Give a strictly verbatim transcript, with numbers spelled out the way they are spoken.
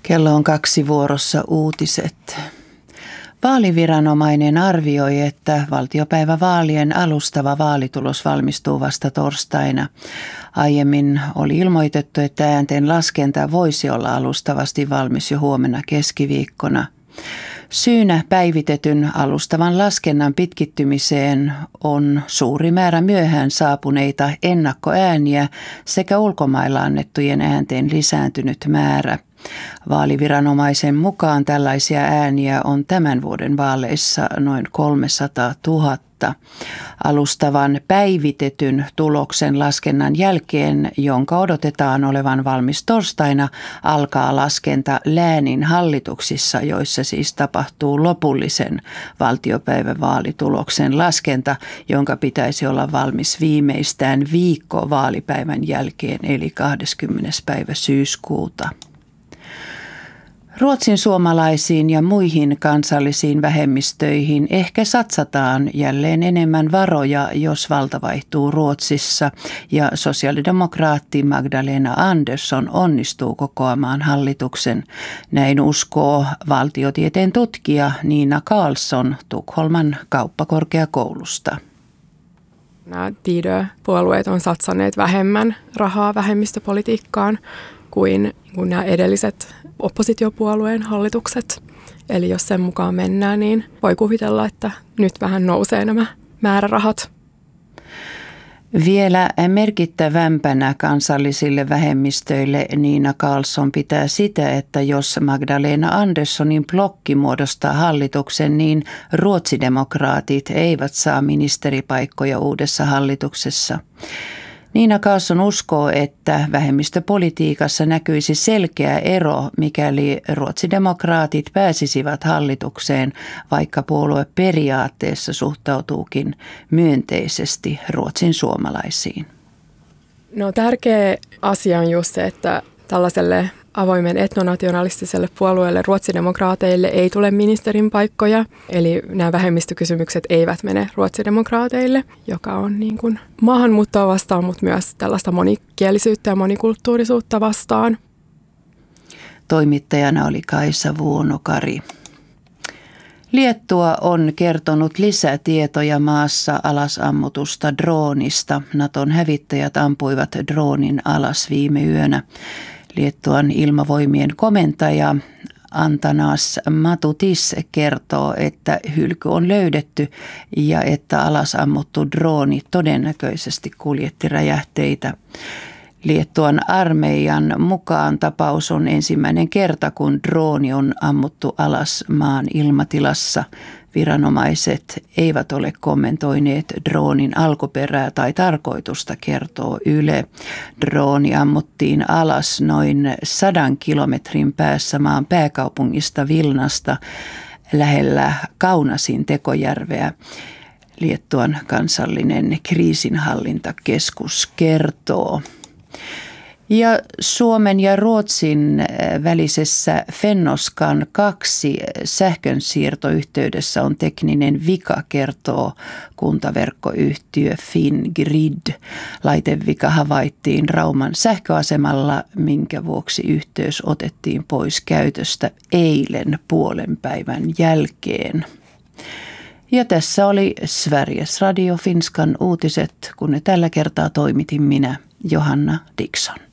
Kello on kaksi vuorossa uutiset. Vaaliviranomainen arvioi, että valtiopäivävaalien alustava vaalitulos valmistuu vasta torstaina. Aiemmin oli ilmoitettu, että äänten laskenta voisi olla alustavasti valmis jo huomenna keskiviikkona. Syynä päivitetyn alustavan laskennan pitkittymiseen on suuri määrä myöhään saapuneita ennakkoääniä sekä ulkomailla annettujen äänten lisääntynyt määrä. Vaaliviranomaisen mukaan tällaisia ääniä on tämän vuoden vaaleissa noin kolmesataatuhatta. Alustavan päivitetyn tuloksen laskennan jälkeen, jonka odotetaan olevan valmis torstaina, alkaa laskenta läänin hallituksissa, joissa siis tapahtuu lopullisen valtiopäivävaalituloksen laskenta, jonka pitäisi olla valmis viimeistään viikko vaalipäivän jälkeen, eli kahdeskymmenes päivä syyskuuta. Ruotsin suomalaisiin ja muihin kansallisiin vähemmistöihin ehkä satsataan jälleen enemmän varoja, jos valta vaihtuu Ruotsissa ja sosiaalidemokraatti Magdalena Andersson onnistuu kokoamaan hallituksen. Näin uskoo valtiotieteen tutkija Nina Karlsson Tukholman kauppakorkeakoulusta. Nämä Tidö-puolueet on satsanneet vähemmän rahaa vähemmistöpolitiikkaan kuin, kuin nämä edelliset oppositiopuolueen hallitukset. Eli jos sen mukaan mennään, niin voi kuvitella, että nyt vähän nousee nämä määrärahat. Vielä merkittävämpänä kansallisille vähemmistöille Nina Karlsson pitää sitä, että jos Magdalena Anderssonin blokki muodostaa hallituksen, niin ruotsidemokraatit eivät saa ministeripaikkoja uudessa hallituksessa. Nina Karlsson uskoo, että vähemmistöpolitiikassa näkyisi selkeä ero, mikäli ruotsidemokraatit pääsisivät hallitukseen, vaikka puolue periaatteessa suhtautuukin myönteisesti ruotsin suomalaisiin. No, tärkeä asia on just se, että tällaiselle avoimen etnonationalistiselle puolueelle ruotsidemokraateille ei tule ministerin paikkoja. Eli nämä vähemmistökysymykset eivät mene ruotsidemokraateille, joka on niin kuin maahanmuuttoa vastaan, mutta myös tällaista monikielisyyttä ja monikulttuurisuutta vastaan. Toimittajana oli Kaisa Vuonokari. Liettua on kertonut lisätietoja maassa alasammutusta droonista. Naton hävittäjät ampuivat droonin alas viime yönä. Liettuan ilmavoimien komentaja Antanas Matutis kertoo, että hylky on löydetty ja että alasammuttu drooni todennäköisesti kuljetti räjähteitä. Liettuan armeijan mukaan tapaus on ensimmäinen kerta, kun drooni on ammuttu alas maan ilmatilassa. Viranomaiset eivät ole kommentoineet droonin alkuperää tai tarkoitusta, kertoo Yle. Drooni ammuttiin alas noin sadan kilometrin päässä maan pääkaupungista Vilnasta lähellä Kaunasin Tekojärveä. Liettuan kansallinen kriisinhallintakeskus kertoo. Ja Suomen ja Ruotsin välisessä Fennoskan kaksi sähkönsiirtoyhteydessä on tekninen vika, kertoo kuntaverkkoyhtiö Fingrid. Laitevika havaittiin Rauman sähköasemalla, minkä vuoksi yhteys otettiin pois käytöstä eilen puolen päivän jälkeen. Ja tässä oli Sveriges Radio Finskan uutiset, kun ne tällä kertaa toimitin minä, Johanna Dickson.